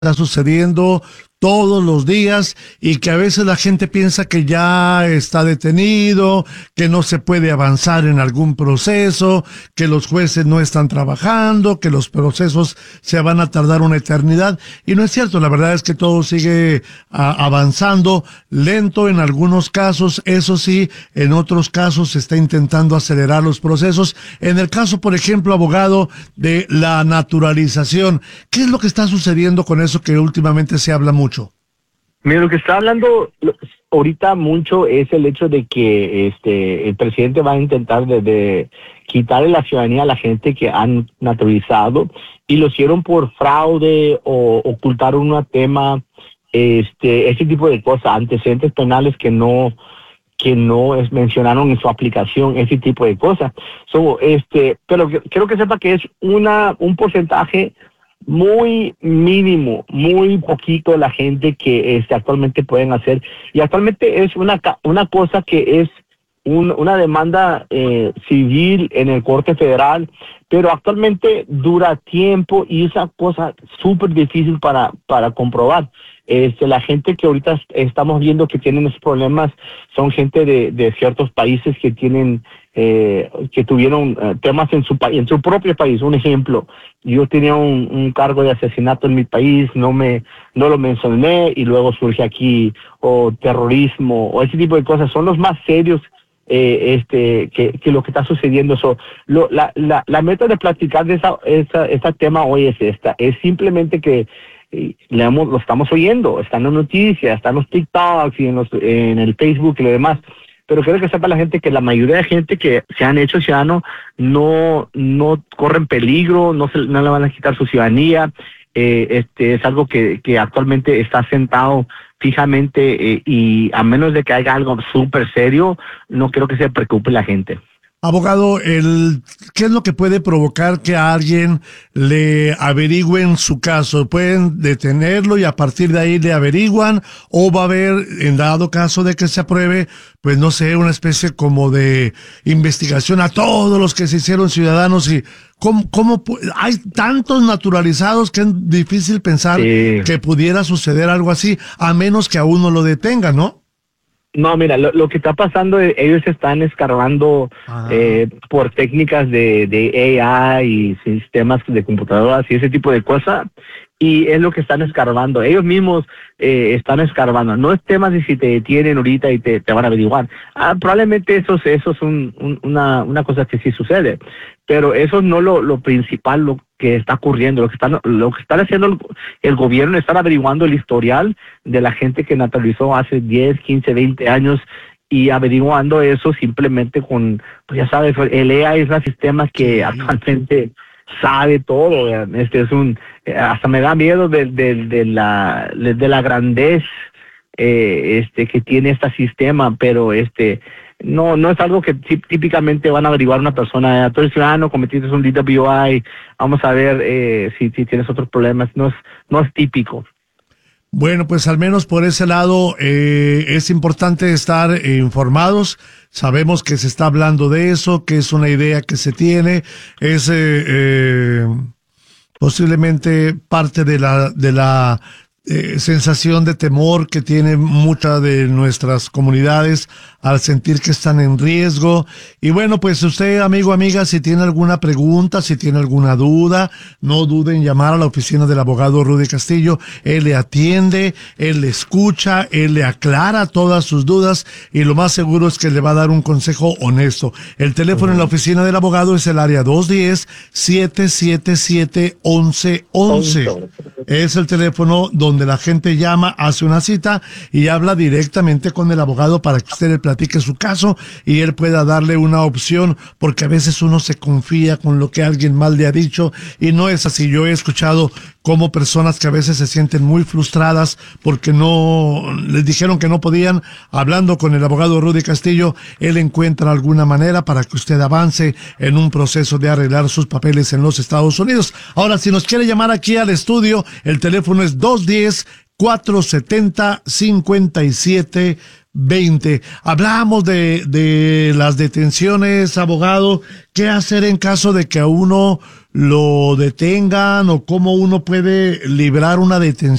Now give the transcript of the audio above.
está sucediendo todos los días y que a veces la gente piensa que ya está detenido, que no se puede avanzar en algún proceso, que los jueces no están trabajando, que los procesos se van a tardar una eternidad. Y no es cierto, la verdad es que todo sigue avanzando, lento en algunos casos, eso sí, en otros casos se está intentando acelerar los procesos. En el caso, por ejemplo, abogado, de la naturalización, ¿qué es lo que está sucediendo con eso que últimamente se habla mucho? Mira, lo que está hablando ahorita mucho es el hecho de que el presidente va a intentar de quitarle la ciudadanía a la gente que han naturalizado y lo hicieron por fraude o ocultaron un tema, ese tipo de cosas, antecedentes penales que no mencionaron en su aplicación, ese tipo de cosas. Pero quiero que sepa que es un porcentaje muy mínimo, muy poquito la gente que actualmente pueden hacer, y actualmente es una cosa que es una demanda civil en el Corte Federal, pero actualmente dura tiempo y esa cosa súper difícil para comprobar. La gente que ahorita estamos viendo que tienen esos problemas son gente de ciertos países que tienen que tuvieron temas en su propio país. Un ejemplo, yo tenía un cargo de asesinato en mi país, no lo mencioné y luego surge aquí, o terrorismo o ese tipo de cosas. Son los más serios que lo que está sucediendo. La meta de platicar de este tema hoy es simplemente que lo estamos oyendo, están en las noticias, están en los TikToks y en el Facebook y lo demás, pero quiero que sepa la gente que la mayoría de gente que se han hecho ciudadano no corren peligro, no le van a quitar su ciudadanía. Es algo que actualmente está sentado fijamente, y a menos de que haya algo súper serio, no creo que se preocupe la gente. Abogado, ¿qué es lo que puede provocar que a alguien le averigüen su caso? ¿Pueden detenerlo y a partir de ahí le averiguan? ¿O va a haber, en dado caso de que se apruebe, pues no sé, una especie como de investigación a todos los que se hicieron ciudadanos? Y ¿cómo hay tantos naturalizados que es difícil pensar que pudiera suceder algo así, a menos que a uno lo detenga, ¿no? No, mira, lo que está pasando, ellos están escarbando por técnicas de AI y sistemas de computadoras y ese tipo de cosas, y es lo que están escarbando. Ellos mismos están escarbando. No es tema de si te detienen ahorita y te van a averiguar. Probablemente eso es una cosa que sí sucede, pero eso no lo principal, lo que está ocurriendo. Lo que están haciendo el gobierno, están averiguando el historial de la gente que naturalizó hace 10, 15, 20 años, y averiguando eso simplemente con, pues ya sabes, el AI es un sistema que actualmente sabe todo. Hasta me da miedo de la grandez que tiene este sistema, pero no es algo que típicamente van a averiguar una persona. Tú eres ciudadano, cometiste un DWI, vamos a ver si tienes otros problemas. No es típico. Bueno, pues al menos por ese lado es importante estar informados. Sabemos que se está hablando de eso, que es una idea que se tiene, es posiblemente parte de la sensación de temor que tienen muchas de nuestras comunidades al sentir que están en riesgo. Y bueno, pues usted, amigo, amiga, si tiene alguna pregunta, si tiene alguna duda, no duden en llamar a la oficina del abogado Rudy Castillo. Él le atiende, él le escucha, él le aclara todas sus dudas y lo más seguro es que le va a dar un consejo honesto. El teléfono en la oficina del abogado es el área 210-777-1111. Es el teléfono donde la gente llama, hace una cita y habla directamente con el abogado para que usted le platique su caso y él pueda darle una opción, porque a veces uno se confía con lo que alguien mal le ha dicho y no es así. Yo he escuchado como personas que a veces se sienten muy frustradas porque no les dijeron que no podían. Hablando con el abogado Rudy Castillo, él encuentra alguna manera para que usted avance en un proceso de arreglar sus papeles en los Estados Unidos. Ahora, si nos quiere llamar aquí al estudio, el teléfono es 210-470-57 20. Hablábamos de las detenciones, abogado. ¿Qué hacer en caso de que a uno lo detengan o cómo uno puede librar una detención